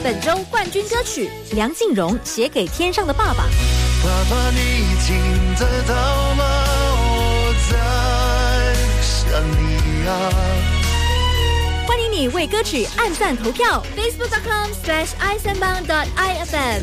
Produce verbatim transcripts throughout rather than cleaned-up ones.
本周冠军歌曲梁静茹写给天上的爸爸。 爸爸你听得到吗？我在想你啊。 欢迎你为歌曲按赞投票 facebook dot com slash i s a n b a n g dot i f m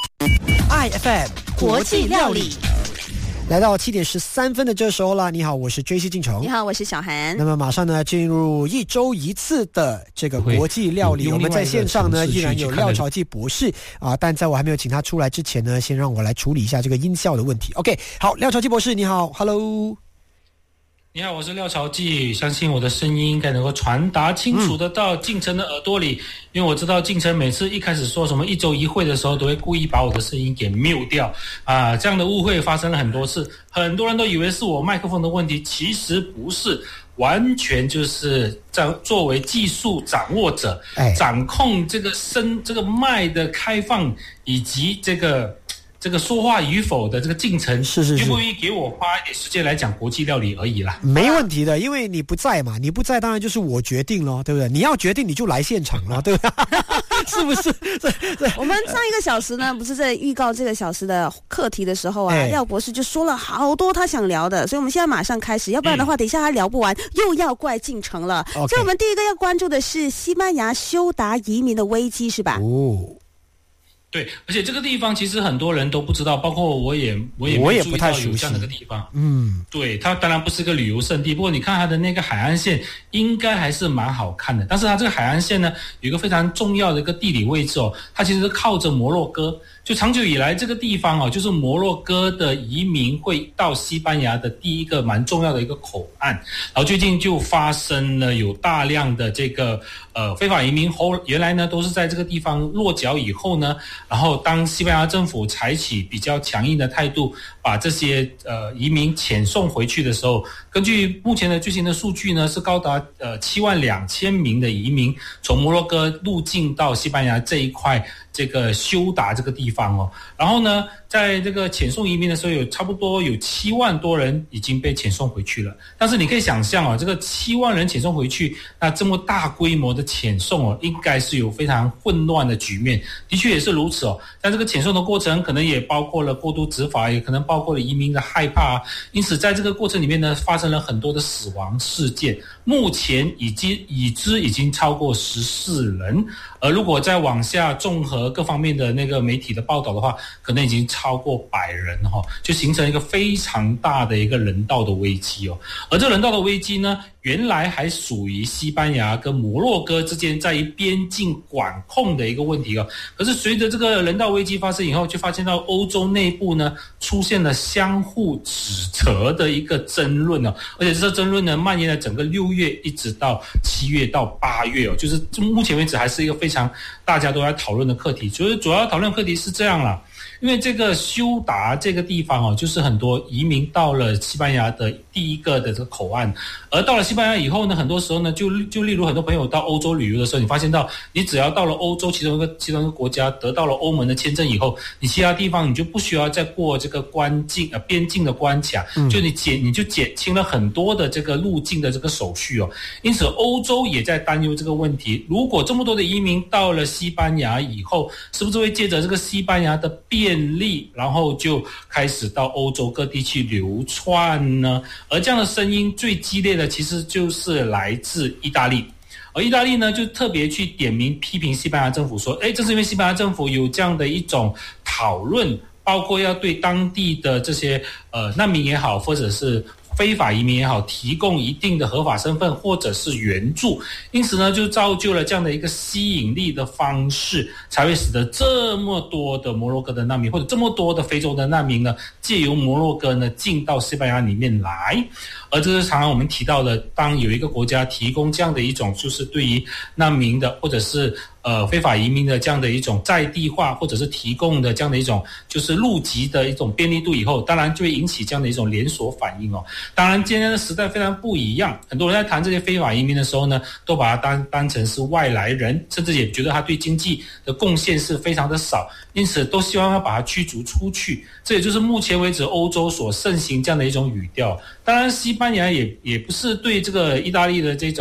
I F M 国际料理。 来到七点十三分的这时候了，你好，我是 J C 进城。 你好，我是小韩。 那么马上呢，进入一周一次的这个国际料理。我们在线上呢，依然有廖朝记博士啊，但在我还没有请他出来之前呢，先让我来处理一下这个音效的问题。OK， 好，廖朝记博士，你好 ，Hello。 你好，我是廖朝记，相信我的声音应该能够传达清楚的到进城的耳朵里，嗯、因为我知道进城每次一开始说什么一周一会的时候，都会故意把我的声音给 mute 掉啊，这样的误会发生了很多次，很多人都以为是我麦克风的问题，其实不是，完全就是在作为技术掌握者，哎、掌控这个声这个麦的开放以及这个。这个说话与否的这个进程， 是是是， 就不愿意给我花一点时间来讲国际料理而已啦。 没问题的，因为你不在嘛，你不在当然就是我决定咯，对不对？你要决定你就来现场了，对不对？是不是？对对。 我们上一个小时呢，不是在预告这个小时的课题的时候啊，廖、哎、博士就说了好多他想聊的，所以我们现在马上开始，要不然的话，等一下他聊不完，嗯、又要怪进城了。Okay. 所以我们第一个要关注的是西班牙休达移民的危机，是吧？ 哦。 对，而且这个地方其实很多人都不知道，包括我也我也没注意到有这样的一个地方。 嗯， 对，它当然不是个旅游胜地，不过你看它的那个海岸线应该还是蛮好看的。但是它这个海岸线呢，有一个非常重要的一个地理位置哦，它其实是靠着摩洛哥。就长久以来这个地方哦，就是摩洛哥的移民会到西班牙的第一个蛮重要的一个口岸。然后最近就发生了有大量的这个呃非法移民，后原来呢都是在这个地方落脚以后呢，然后当西班牙政府采取比较强硬的态度，把这些呃移民遣送回去的时候，根据目前的最新的数据呢，是高达呃七万两千名的移民从摩洛哥入境到西班牙这一块。这个休达这个地方哦，然后呢，在这个遣送移民的时候，有差不多有七万多人已经被遣送回去了。但是你可以想象哦，这个七万人遣送回去，那这么大规模的遣送哦，应该是有非常混乱的局面。的确也是如此哦。但这个遣送的过程可能也包括了过度执法，也可能包括了移民的害怕啊。因此，在这个过程里面呢，发生了很多的死亡事件。目前已经已知已经超过十四人，而如果再往下综合各方面的那个媒体的报道的话，可能已经超过百人哈、哦，就形成一个非常大的一个人道的危机哦。而这人道的危机呢，原来还属于西班牙跟摩洛哥之间在于边境管控的一个问题哦。可是随着这个人道危机发生以后，就发现到欧洲内部呢出现了相互指责的一个争论哦，而且这争论呢蔓延了整个六月一直到七月到八月哦，就是目前为止还是一个非常大家都在讨论的课题。就是主要讨论课题是这样啦。因为这个休达这个地方哦，就是很多移民到了西班牙的第一个的这个口岸，而到了西班牙以后呢，很多时候呢，就就例如很多朋友到欧洲旅游的时候，你发现到你只要到了欧洲其中一个其中一个国家得到了欧盟的签证以后，你其他地方你就不需要再过这个关境呃边境的关卡，就你减你就减轻了很多的这个入境的这个手续哦。因此，欧洲也在担忧这个问题：如果这么多的移民到了西班牙以后，是不是会借着这个西班牙的便利，然后就开始到欧洲各地去流窜呢？而这样的声音最激烈的其实就是来自意大利，而意大利呢就特别去点名批评西班牙政府说，诶，这是因为西班牙政府有这样的一种讨论，包括要对当地的这些呃难民也好，或者是非法移民也好，提供一定的合法身份或者是援助，因此呢就造就了这样的一个吸引力的方式，才会使得这么多的摩洛哥的难民或者这么多的非洲的难民呢借由摩洛哥呢进到西班牙里面来。而这是常常我们提到的，当有一个国家提供这样的一种就是对于难民的或者是呃非法移民的这样的一种在地化，或者是提供的这样的一种就是入籍的一种便利度以后，当然就会引起这样的一种连锁反应哦。当然今天的时代非常不一样，很多人在谈这些非法移民的时候呢，都把它当当成是外来人，甚至也觉得他对经济的贡献是非常的少，因此都希望要把它驱逐出去。这也就是目前为止欧洲所盛行这样的一种语调。当然西班牙也也不是对这个意大利的这种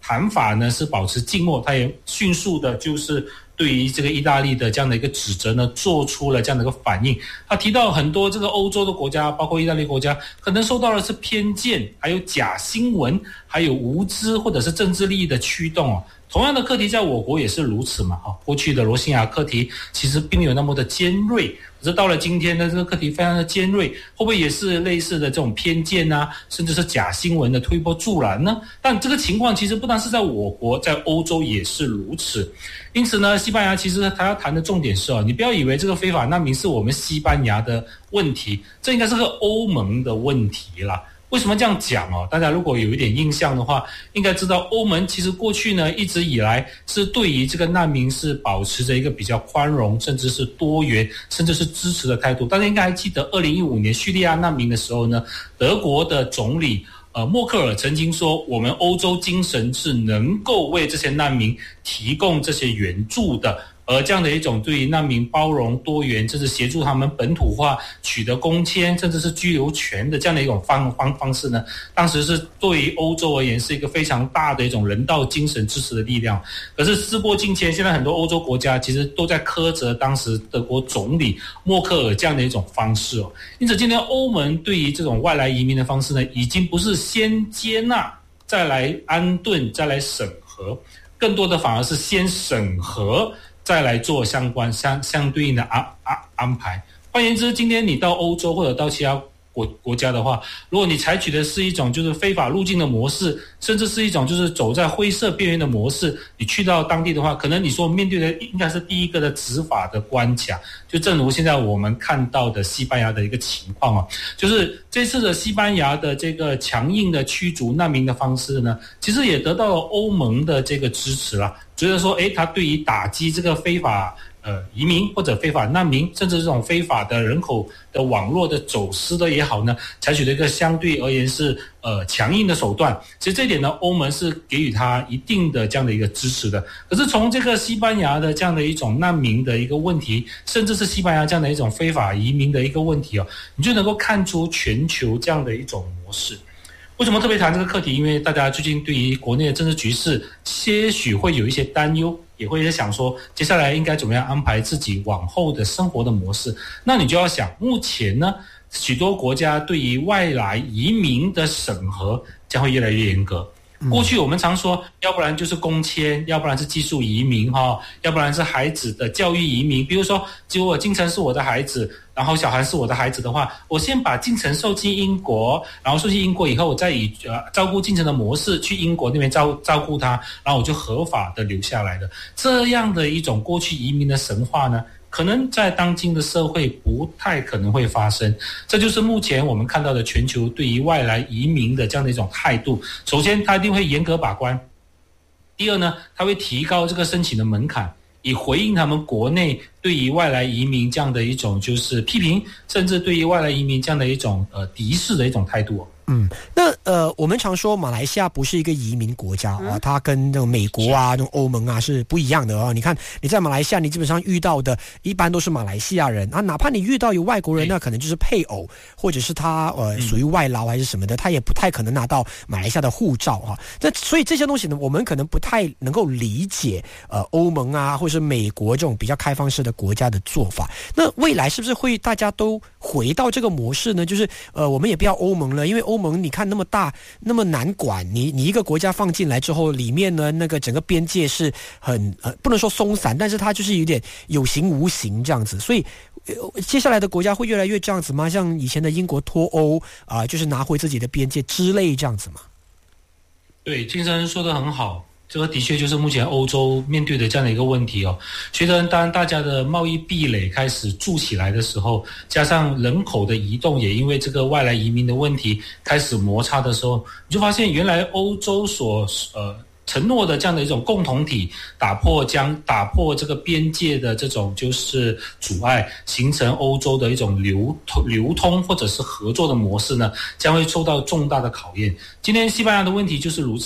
谈法呢是保持静默，他也迅速的就是对于这个意大利的这样的一个指责呢，做出了这样的一个反应。他提到很多这个欧洲的国家，包括意大利国家，可能受到的是偏见，还有假新闻，还有无知或者是政治利益的驱动哦。同样的课题在我国也是如此嘛，过去的罗兴亚课题其实并没有那么的尖锐，可是到了今天的这个课题非常的尖锐，会不会也是类似的这种偏见啊，甚至是假新闻的推波助澜呢？但这个情况其实不单是在我国，在欧洲也是如此。因此呢，西班牙其实他要谈的重点是哦，你不要以为这个非法难民是我们西班牙的问题，这应该是个欧盟的问题啦。为什么这样讲哦？大家如果有一点印象的话，应该知道欧盟其实过去呢一直以来是对于这个难民是保持着一个比较宽容，甚至是多元，甚至是支持的态度。大家应该还记得二零一五年叙利亚难民的时候呢，德国的总理呃默克尔曾经说，我们欧洲精神是能够为这些难民提供这些援助的。而这样的一种对于难民包容多元，甚至协助他们本土化、取得工签，甚至是居留权的这样的一种方方方式呢，当时是对于欧洲而言是一个非常大的一种人道精神支持的力量。可是时过境迁，现在很多欧洲国家其实都在苛责当时德国总理默克尔这样的一种方式哦。因此，今天欧盟对于这种外来移民的方式呢，已经不是先接纳再来安顿再来审核，更多的反而是先审核再来做相关相相对应的安安安排。换言之，今天你到欧洲或者到其他国国家的话，如果你采取的是一种就是非法入境的模式，甚至是一种就是走在灰色边缘的模式，你去到当地的话，可能你所面对的应该是第一个的执法的关卡。就正如现在我们看到的西班牙的一个情况啊，就是这次的西班牙的这个强硬的驱逐难民的方式呢，其实也得到了欧盟的这个支持啦。觉得说，诶，他对于打击这个非法呃移民或者非法难民，甚至这种非法的人口的网络的走私的也好呢，采取了一个相对而言是呃强硬的手段。其实这一点呢，欧盟是给予他一定的这样的一个支持的。可是从这个西班牙的这样的一种难民的一个问题，甚至是西班牙这样的一种非法移民的一个问题哦，你就能够看出全球这样的一种模式。为什么特别谈这个课题？因为大家最近对于国内的政治局势些许会有一些担忧，也会在想说接下来应该怎么样安排自己往后的生活的模式。那你就要想，目前呢，许多国家对于外来移民的审核将会越来越严格。过去我们常说，要不然就是工签，要不然是技术移民哈，要不然是孩子的教育移民。比如说，如果进城是我的孩子，然后小韩是我的孩子的话，我先把进城送进英国，然后送进英国以后，我再以呃照顾进城的模式去英国那边照照顾他，然后我就合法的留下来的。这样的一种过去移民的神话呢，可能在当今的社会不太可能会发生。这就是目前我们看到的全球对于外来移民的这样的一种态度。首先，它一定会严格把关；第二呢，它会提高这个申请的门槛，以回应他们国内对于外来移民这样的一种就是批评，甚至对于外来移民这样的一种呃敌视的一种态度哦。 嗯，那呃，我们常说马来西亚不是一个移民国家啊，它跟那种美国啊、那种欧盟啊是不一样的啊。你看你在马来西亚，你基本上遇到的一般都是马来西亚人啊，哪怕你遇到有外国人，那可能就是配偶或者是他呃属于外劳还是什么的，他也不太可能拿到马来西亚的护照啊。那所以这些东西呢，我们可能不太能够理解呃欧盟啊或者是美国这种比较开放式的国家的做法。那未来是不是会大家都回到这个模式呢？就是呃我们也不要欧盟了，因为欧盟你看那么大那么难管，你你一个国家放进来之后，里面呢那个整个边界是很呃不能说松散，但是它就是有点有形无形这样子。所以、呃、接下来的国家会越来越这样子吗？像以前的英国脱欧啊、呃，就是拿回自己的边界之类这样子吗？ 对，金生说得很好。这个的确就是目前欧洲面对的这样的一个问题哦。随着当大家的贸易壁垒开始筑起来的时候，加上人口的移动也因为这个外来移民的问题开始摩擦的时候，你就发现原来欧洲所呃承诺的这样的一种共同体，打破将打破这个边界的这种就是阻碍，形成欧洲的一种流通流通或者是合作的模式呢，将会受到重大的考验。今天西班牙的问题就是如此哦。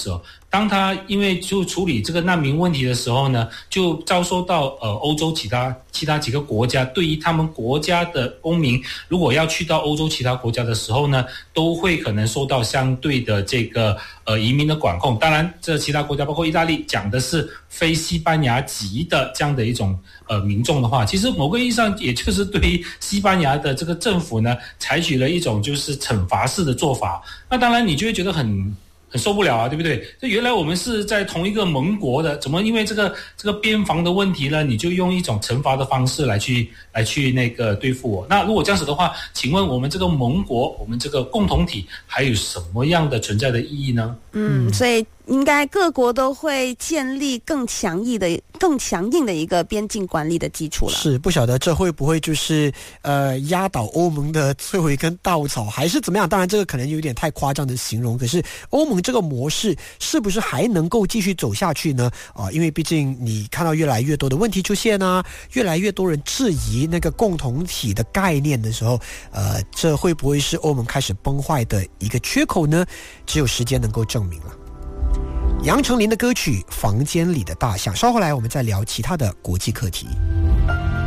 当他因为就处理这个难民问题的时候呢，就遭受到呃欧洲其他其他几个国家对于他们国家的公民，如果要去到欧洲其他国家的时候呢，都会可能受到相对的这个呃移民的管控。当然，这其他国家包括意大利讲的是非西班牙籍的这样的一种呃民众的话，其实某个意义上也就是对于西班牙的这个政府呢，采取了一种就是惩罚式的做法。那当然你就会觉得很。很受不了啊，对不对？这原来我们是在同一个盟国的，怎么因为这个这个边防的问题呢，你就用一种惩罚的方式来去来去那个对付我？那如果这样子的话，请问我们这个盟国，我们这个共同体还有什么样的存在的意义呢？ 嗯，所以应该各国都会建立更强硬的、更强硬的一个边境管理的基础了。 是，不晓得这会不会就是呃压倒欧盟的最后一根稻草，还是怎么样？当然，这个可能有点太夸张的形容。可是欧盟这个模式是不是还能够继续走下去呢？啊、呃，因为毕竟你看到越来越多的问题出现啊，越来越多人质疑那个共同体的概念的时候，呃，这会不会是欧盟开始崩坏的一个缺口呢？只有时间能够证明了。杨丞琳的歌曲《房间里的大象》，稍后来我们再聊其他的国际课题。